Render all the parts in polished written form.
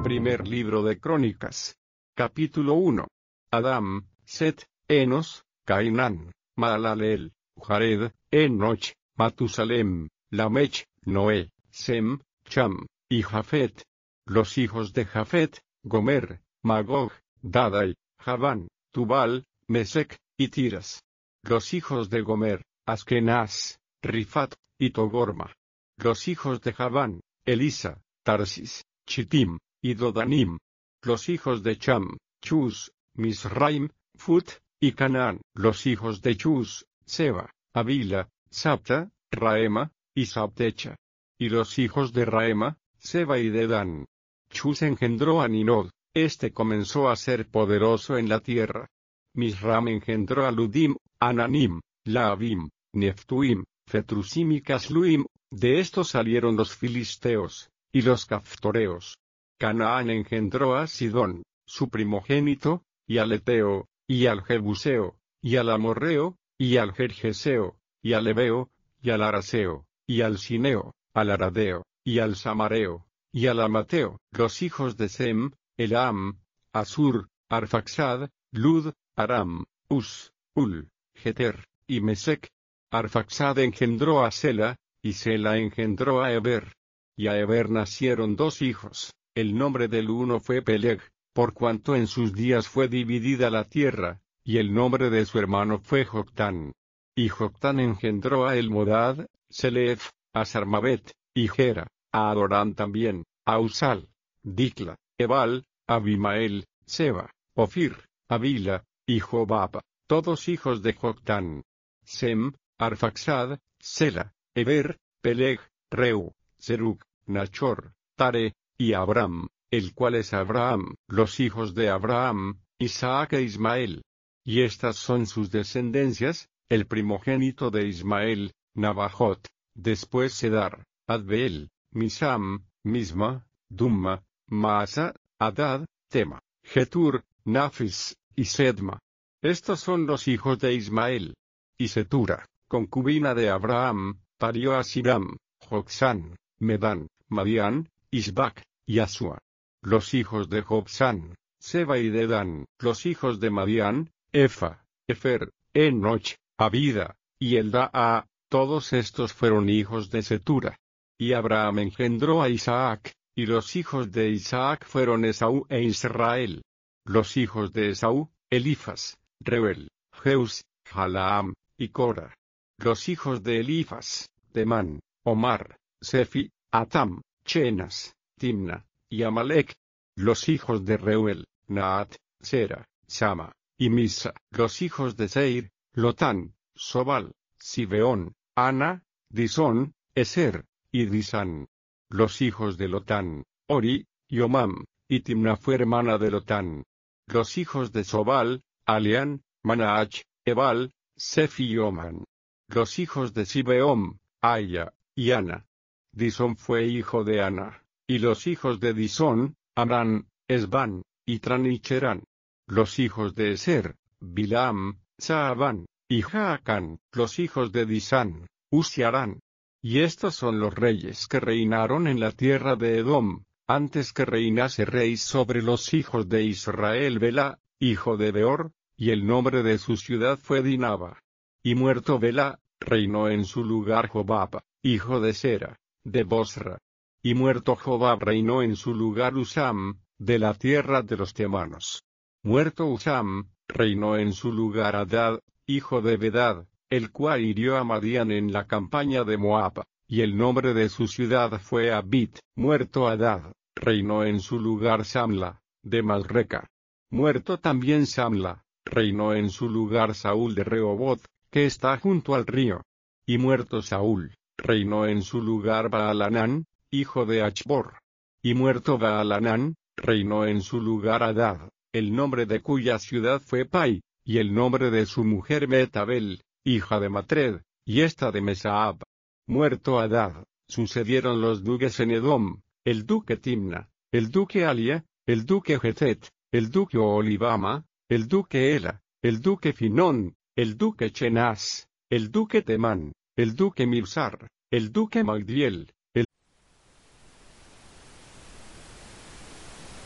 Primer libro de Crónicas. Capítulo 1. Adán, Set, Enos, Cainán, Mahalaleel, Jared, Enoch, Matusalem, Lamech, Noé, Sem, Cham, y Jafet. Los hijos de Jafet, Gomer, Magog, Dadai, Javán, Tubal, Mesec, y Tiras. Los hijos de Gomer, Askenaz, Rifat, y Togorma. Los hijos de Javán, Elisa, Tarsis, Chittim, y Dodanim. Los hijos de Cham, Chus, Misraim, Fut, y Canaán. Los hijos de Chus, Seba, Avila, Sapta, Raema, y Sabtecha. Y los hijos de Raema, Seba y Dedán. Chus engendró a Ninod, este comenzó a ser poderoso en la tierra. Misram engendró a Ludim, Ananim, Laabim, Neftuim, Fetrusim y Casluim. De estos salieron los filisteos, y los caftoreos. Canaán engendró a Sidón, su primogénito, y al Eteo, y al Jebuseo, y al Amorreo, y al Gergeseo, y al Ebeo, y al Araseo, y al Sineo, al Aradeo, y al Samareo, y al Amateo. Los hijos de Sem, Elam, Asur, Arfaxad, Lud, Aram, Us, Ul, Geter, y Mesec. Arfaxad engendró a Sela, y Sela engendró a Eber. Y a Eber nacieron dos hijos. El nombre del uno fue Peleg, por cuanto en sus días fue dividida la tierra, y el nombre de su hermano fue Joctán. Y Joctán engendró a Elmodad, Selef, a Sarmabet, y Gera, a Adorán también, a Usal, Dicla, Ebal, Abimael, Seba, Ofir, Avila, y Jobab, todos hijos de Joctán. Sem, Arfaxad, Sela, Eber, Peleg, Reu, Serug, Nachor, Tare, y Abram, el cual es Abraham. Los hijos de Abraham, Isaac e Ismael. Y estas son sus descendencias: el primogénito de Ismael, Nabajot, después Sedar, Adbeel, Misam, Misma, Dumma, Maasa, Adad, Tema, Getur, Nafis, y Sedma. Estos son los hijos de Ismael. Y Setura, concubina de Abraham, parió a Siram, Joksán, Medán, Madián, Isbac, y Asua. Los hijos de Joksán, Seba y Dedán. Los hijos de Madián, Efa, Efer, Enoch, Abida, y Eldaa. Todos estos fueron hijos de Setura. Y Abraham engendró a Isaac, y los hijos de Isaac fueron Esaú e Israel. Los hijos de Esaú, Elifas, Reuel, Jeus, Jalaam, y Cora. Los hijos de Elifas, Temán, Omar, Sefi, Atam, Chenas, Timna, y Amalek. Los hijos de Reuel, Naat, Sera, Sama, y Misa. Los hijos de Seir, Lotán, Sobal, Sibeón, Ana, Disón, Eser, y Disán. Los hijos de Lotán, Ori, y Omam, y Timna fue hermana de Lotán. Los hijos de Sobal, Aleán, Manaach, Ebal, Sefi y Oman. Los hijos de Sibeón, Aya, y Ana. Disón fue hijo de Ana. Y los hijos de Disón, Amrán, Esban, y Tranicherán. Los hijos de Eser, Bilam, Saabán, y Jaacán. Los hijos de Disán, Uziarán. Y estos son los reyes que reinaron en la tierra de Edom, antes que reinase rey sobre los hijos de Israel. Bela, hijo de Beor, y el nombre de su ciudad fue Dinaba. Y muerto Bela, reinó en su lugar Jobab, hijo de Sera, de Bosra. Y muerto Jobab reinó en su lugar Usam, de la tierra de los temanos. Muerto Usam, reinó en su lugar Hadad, hijo de Bedad, el cual hirió a Madián en la campaña de Moab, y el nombre de su ciudad fue Abit. Muerto Hadad, reinó en su lugar Samla, de Masreca. Muerto también Samla, reinó en su lugar Saúl de Rehoboth, que está junto al río. Y muerto Saúl, reinó en su lugar Baalanán, hijo de Achbor. Y muerto Baalanán, reinó en su lugar Hadad, el nombre de cuya ciudad fue Pai, y el nombre de su mujer Metabel, hija de Matred, y esta de Mesaab. Muerto Hadad, sucedieron los duques en Edom, el duque Timna, el duque Alia, el duque Getet, el duque Olibama, el duque Ela, el duque Finón, el duque Chenaz, el duque Temán, el duque Mibsar, el duque Magdiel,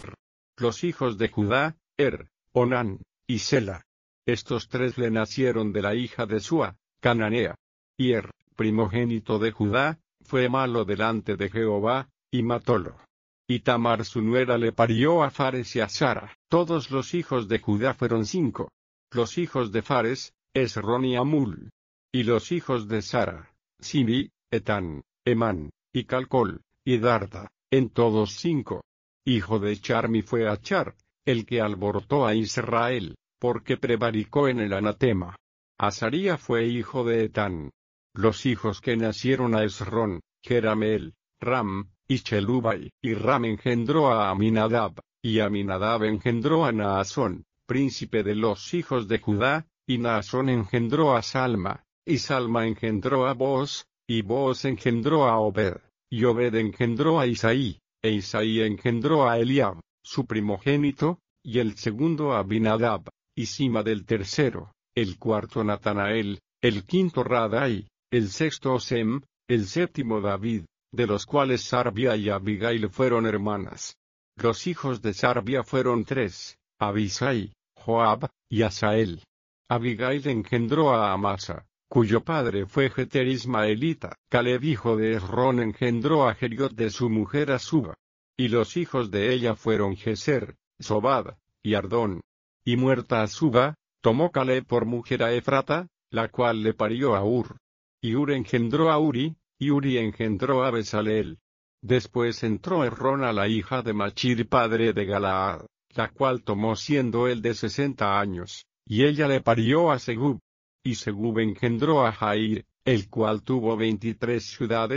Los hijos de Judá, Onán, y Sela. Estos tres le nacieron de la hija de Sua, cananea. Y primogénito de Judá, fue malo delante de Jehová, y matólo. Y Tamar su nuera le parió a Fares y a Zara. Todos los hijos de Judá fueron 5. Los hijos de Fares, Esrón y Amul. Y los hijos de Zara, Simi, Etán, Emán, y Calcol, y Darda, en todos 5. Hijo de Charmi fue Achar, el que alborotó a Israel, porque prevaricó en el anatema. Azaría fue hijo de Etán. Los hijos que nacieron a Esrón, Jerameel, Ram, y Chelubai. Y Ram engendró a Aminadab, y Aminadab engendró a Naasón, príncipe de los hijos de Judá, y Naasón engendró a Salma, y Salma engendró a Booz, y Booz engendró a Obed, y Obed engendró a Isaí, e Isaí engendró a Eliab, su primogénito, y el segundo a Abinadab, y Sima del tercero, el cuarto Natanael, el quinto Radai, el sexto Osem, el séptimo David, de los cuales Sarbia y Abigail fueron hermanas. Los hijos de Sarbia fueron 3, Abisai, Joab, y Asael. Abigail engendró a Amasa, cuyo padre fue Jeter Ismaelita. Caleb hijo de Esrón engendró a Jeriot de su mujer Azuba. Y los hijos de ella fueron Jeser, Sobad, y Ardón. Y muerta Azuba, tomó Caleb por mujer a Efrata, la cual le parió a Ur. Y Ur engendró a Uri, y Uri engendró a Besaleel. Después entró Errón a la hija de Machir padre de Galaad, la cual tomó siendo él de 60 años, y ella le parió a Segub. Y Segub engendró a Jair, el cual tuvo 23 ciudades,